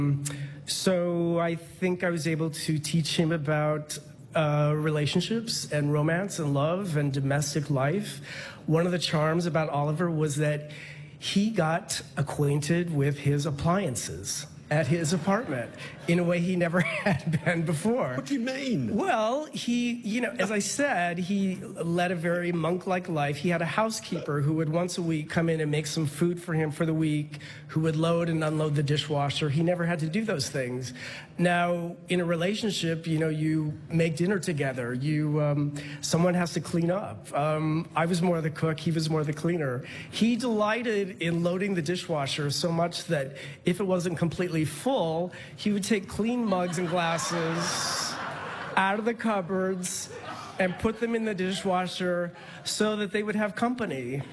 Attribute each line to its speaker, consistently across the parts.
Speaker 1: So I think I was able to teach him about relationships and romance and love and domestic life. One of the charms about Oliver was that he got acquainted with his appliances at his apartment in a way he never had been before.
Speaker 2: What do you mean?
Speaker 1: Well, as I said, he led a very monk-like life. He had a housekeeper who would once a week come in and make some food for him for the week, who would load and unload the dishwasher. He never had to do those things. Now, in a relationship, you make dinner together. Someone has to clean up. I was more the cook, he was more the cleaner. He delighted in loading the dishwasher so much that if it wasn't completely full, he would take clean mugs and glasses out of the cupboards and put them in the dishwasher so that they would have company.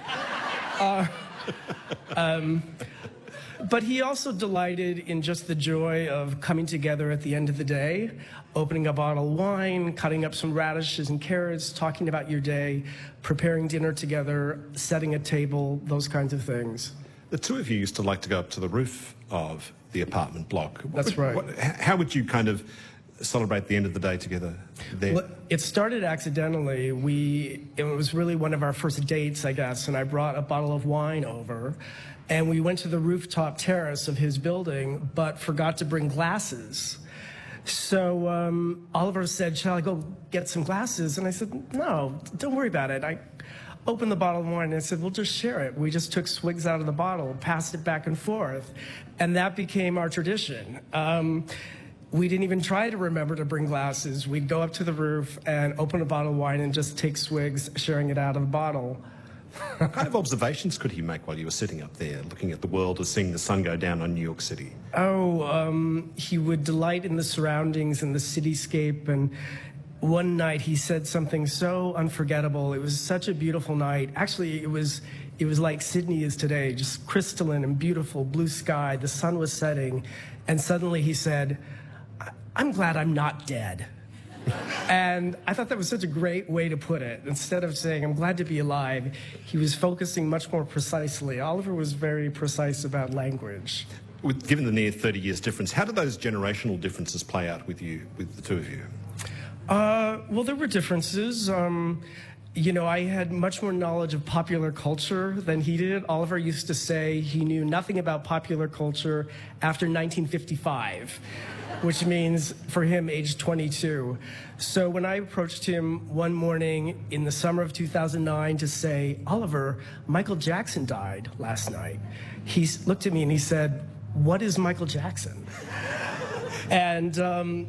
Speaker 1: But he also delighted in just the joy of coming together at the end of the day, opening a bottle of wine, cutting up some radishes and carrots, talking about your day, preparing dinner together, setting a table, those kinds of things.
Speaker 2: The two of you used to like to go up to the roof of the apartment block.
Speaker 1: That's right.
Speaker 2: How would you kind of celebrate the end of the day together there?
Speaker 1: Well, it started accidentally. It was really one of our first dates, I guess, and I brought a bottle of wine over, and we went to the rooftop terrace of his building, but forgot to bring glasses. So Oliver said, "Shall I go get some glasses?" And I said, "No, don't worry about it." I opened the bottle of wine and I said, "We'll just share it." We just took swigs out of the bottle, passed it back and forth, and that became our tradition. We didn't even try to remember to bring glasses. We'd go up to the roof and open a bottle of wine and just take swigs, sharing it out of the bottle.
Speaker 2: What kind of observations could he make while you were sitting up there, looking at the world or seeing the sun go down on New York City?
Speaker 1: He would delight in the surroundings and the cityscape. And one night he said something so unforgettable. It was such a beautiful night. Actually, it was like Sydney is today, just crystalline and beautiful, blue sky. The sun was setting. And suddenly he said, "I'm glad I'm not dead." And I thought that was such a great way to put it. Instead of saying, "I'm glad to be alive," he was focusing much more precisely. Oliver was very precise about language.
Speaker 2: Given the near 30 years difference, how do those generational differences play out with you, with the two of you?
Speaker 1: Well, there were differences. I had much more knowledge of popular culture than he did. Oliver used to say he knew nothing about popular culture after 1955, which means for him, age 22. So when I approached him one morning in the summer of 2009 to say, "Oliver, Michael Jackson died last night," he looked at me and he said, "What is Michael Jackson?" And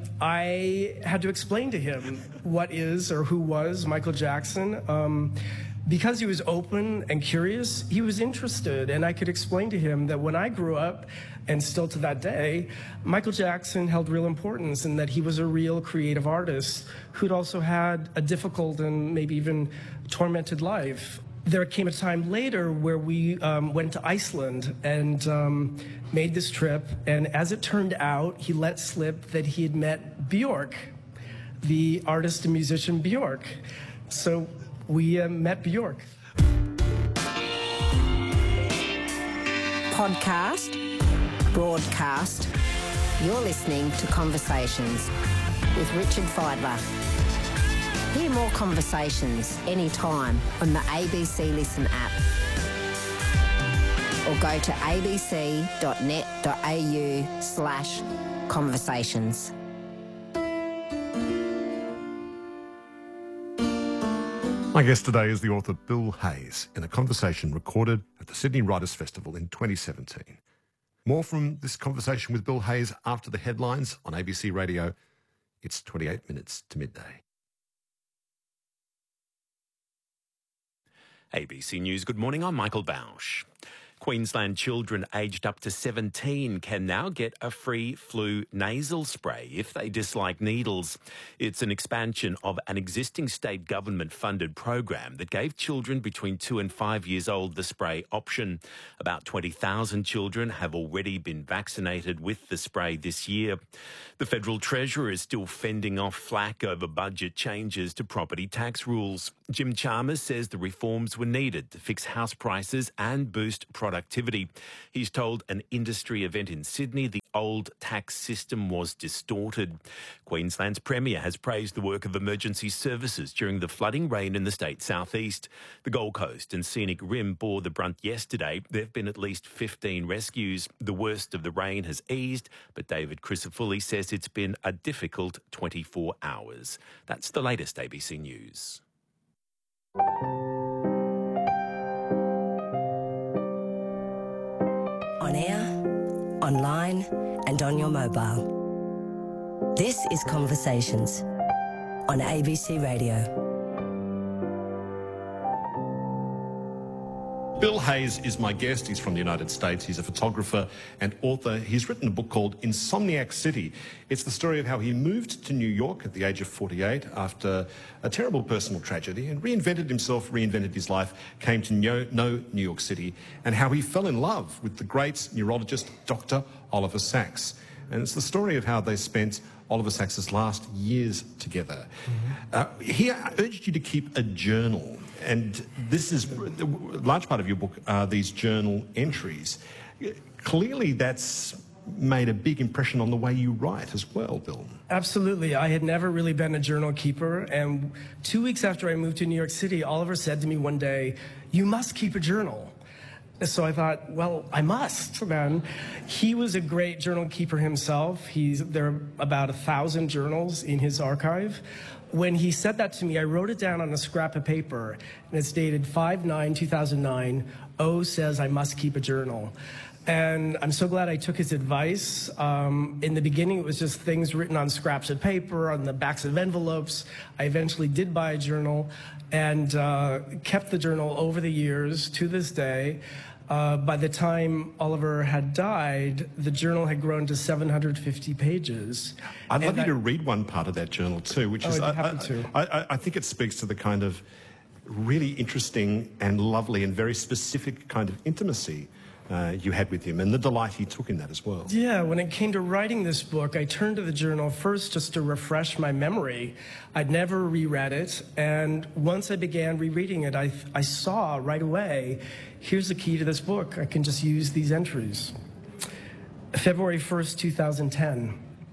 Speaker 1: I had to explain to him what is or who was Michael Jackson. Because he was open and curious, he was interested, and I could explain to him that when I grew up, and still to that day, Michael Jackson held real importance and that he was a real creative artist who'd also had a difficult and maybe even tormented life. There came a time later where we went to Iceland and made this trip, and as it turned out, he let slip that he had met Björk, the artist and musician Björk. So we met Björk.
Speaker 3: Podcast, broadcast, you're listening to Conversations with Richard Fidler. Hear more conversations anytime on the ABC Listen app or go to abc.net.au/conversations.
Speaker 2: My guest today is the author Bill Hayes in a conversation recorded at the Sydney Writers' Festival in 2017. More from this conversation with Bill Hayes after the headlines on ABC Radio. It's 28 minutes to midday.
Speaker 4: ABC News, good morning. I'm Michael Bausch. Queensland children aged up to 17 can now get a free flu nasal spray if they dislike needles. It's an expansion of an existing state government-funded program that gave children between 2 and 5 years old the spray option. About 20,000 children have already been vaccinated with the spray this year. The Federal Treasurer is still fending off flack over budget changes to property tax rules. Jim Chalmers says the reforms were needed to fix house prices and boost productivity. He's told an industry event in Sydney the old tax system was distorted. Queensland's Premier has praised the work of emergency services during the flooding rain in the state's southeast. The Gold Coast and Scenic Rim bore the brunt yesterday. There have been at least 15 rescues. The worst of the rain has eased, but David Crisafulli says it's been a difficult 24 hours. That's the latest ABC News.
Speaker 5: On air, online and on your mobile. This is Conversations on ABC Radio.
Speaker 2: Bill Hayes is my guest. He's from the United States. He's a photographer and author. He's written a book called Insomniac City. It's the story of how he moved to New York at the age of 48 after a terrible personal tragedy and reinvented himself, reinvented his life, came to know New York City, and how he fell in love with the great neurologist Dr. Oliver Sacks. And it's the story of how they spent Oliver Sacks's last years together. He urged you to keep a journal, and this is a large part of your book are these journal entries. Clearly that's made a big impression on the way you write as well, Bill.
Speaker 1: Absolutely. I had never really been a journal keeper, and 2 weeks after I moved to New York City, Oliver said to me one day, "You must keep a journal." So I thought, well, I must, man. He was a great journal keeper himself. There are about 1,000 journals in his archive. When he said that to me, I wrote it down on a scrap of paper, and it's dated 5/9/2009. O says I must keep a journal. And I'm so glad I took his advice. In the beginning, it was just things written on scraps of paper, on the backs of envelopes. I eventually did buy a journal and kept the journal over the years to this day. By the time Oliver had died, the journal had grown to 750 pages.
Speaker 2: I'd love you to read one part of that journal too, which is,
Speaker 1: I'd be happy to.
Speaker 2: I think it speaks to the kind of really interesting and lovely and very specific kind of intimacy you had with him, and the delight he took in that as well.
Speaker 1: Yeah, when it came to writing this book, I turned to the journal first just to refresh my memory. I'd never reread it, and once I began rereading it, I saw right away, here's the key to this book. I can just use these entries. February 1st, 2010.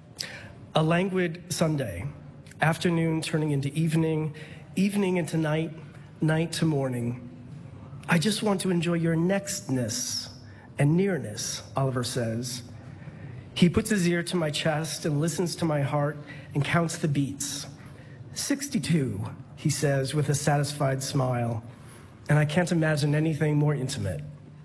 Speaker 1: A languid Sunday. Afternoon turning into evening, evening into night, night to morning. I just want to enjoy your nextness and nearness, Oliver says. He puts his ear to my chest and listens to my heart and counts the beats. 62, he says with a satisfied smile, and I can't imagine anything more intimate.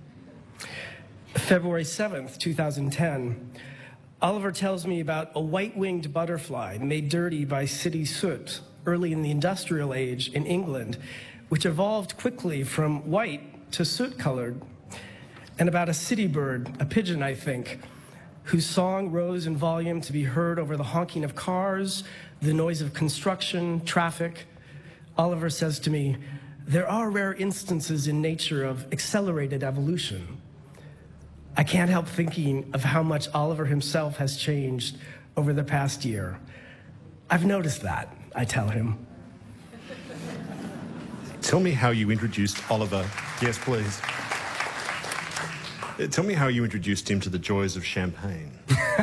Speaker 1: February 7th, 2010, Oliver tells me about a white-winged butterfly made dirty by city soot early in the industrial age in England, which evolved quickly from white to soot-colored, and about a city bird, a pigeon, I think, whose song rose in volume to be heard over the honking of cars, the noise of construction, traffic. Oliver says to me, there are rare instances in nature of accelerated evolution. I can't help thinking of how much Oliver himself has changed over the past year. I've noticed that, I tell him.
Speaker 2: Tell me how you introduced Oliver. Yes, please. Tell me how you introduced him to the joys of champagne.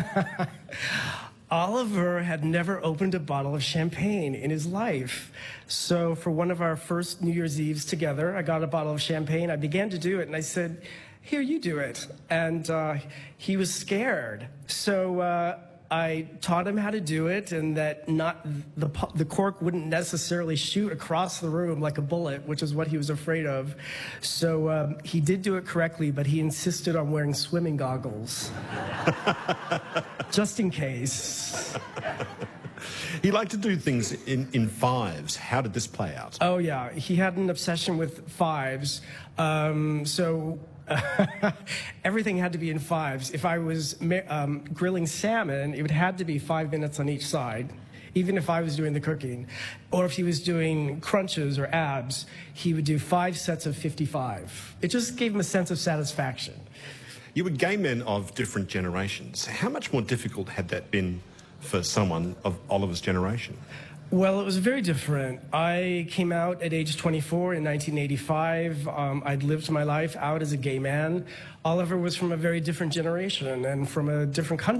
Speaker 1: Oliver had never opened a bottle of champagne in his life. So for one of our first New Year's Eves together, I got a bottle of champagne. I began to do it, and I said, here, you do it. And he was scared. So I taught him how to do it, and that the cork wouldn't necessarily shoot across the room like a bullet, which is what he was afraid of. So he did do it correctly, but he insisted on wearing swimming goggles, just in case.
Speaker 2: He liked to do things in fives. How did this play out?
Speaker 1: Oh, yeah. He had an obsession with fives. Everything had to be in fives. If I was grilling salmon, it would have to be 5 minutes on each side, even if I was doing the cooking. Or if he was doing crunches or abs, he would do 5 sets of 55. It just gave him a sense of satisfaction.
Speaker 2: You were gay men of different generations. How much more difficult had that been for someone of Oliver's generation?
Speaker 1: Well, it was very different. I came out at age 24 in 1985. I'd lived my life out as a gay man. Oliver was from a very different generation and from a different country.